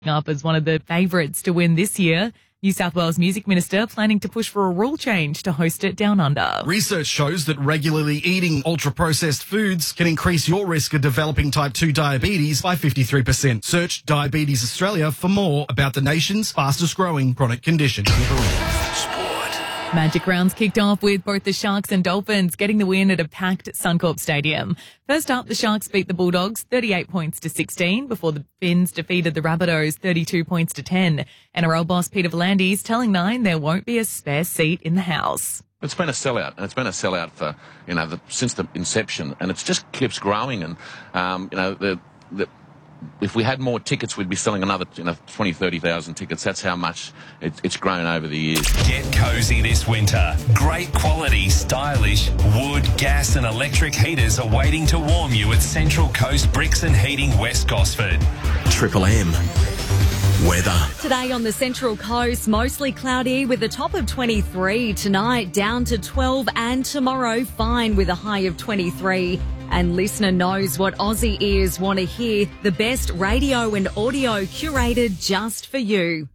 up as one of the favourites to win this year. New South Wales Music Minister planning to push for a rule change to host it Down Under. Research shows that regularly eating ultra-processed foods can increase your risk of developing type 2 diabetes by 53%. Search Diabetes Australia for more about the nation's fastest growing chronic condition. Magic rounds kicked off with both the Sharks and Dolphins getting the win at a packed Suncorp Stadium. First up, the Sharks beat the Bulldogs 38 points to 16 before the Finns defeated the Rabbitohs 32 points to 10. NRL boss Peter V'landys telling Nine there won't be a spare seat in the house. It's been a sellout, and it's been a sellout for, since the inception, and it just keeps growing. And, if we had more tickets, we'd be selling another 20, 30,000 tickets. That's how much it's grown over the years. Get cosy this winter. Great quality, stylish wood, gas and electric heaters are waiting to warm you at Central Coast Bricks and Heating, West Gosford. Triple M. Weather. Today on the Central Coast, mostly cloudy with a top of 23. Tonight, down to 12, and tomorrow, fine with a high of 23. And listener knows what Aussie ears want to hear. The best radio and audio curated just for you.